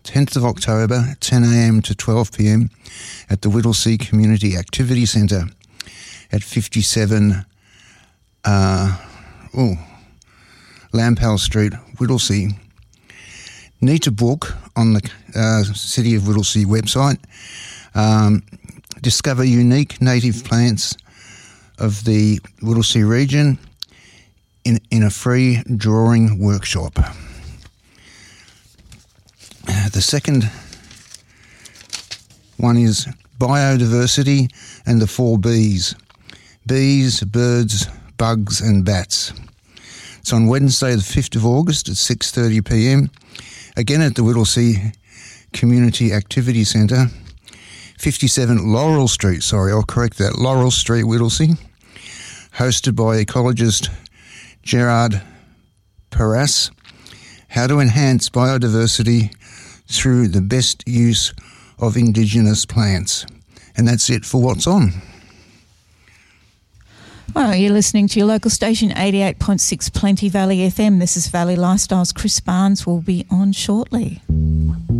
10th of October, 10 a.m. to 12 p.m. at the Whittlesea Community Activity Centre at 57 Lampell Street, Whittlesea. Need to book on the City of Whittlesea website. Discover unique native plants of the Whittlesea region in a free drawing workshop. The second one is biodiversity and the 4 Bs. Bees, birds, bugs and bats. It's on Wednesday the 5th of August at 6:30 p.m. Again at the Whittlesea Community Activity Centre, 57 Laurel Street, I'll correct that, Laurel Street, Whittlesea, hosted by ecologist Gerard Paras. How to enhance biodiversity through the best use of Indigenous plants. And that's it for What's On. Well, you're listening to your local station, 88.6 Plenty Valley FM. This is Valley Lifestyles. Chris Barnes will be on shortly.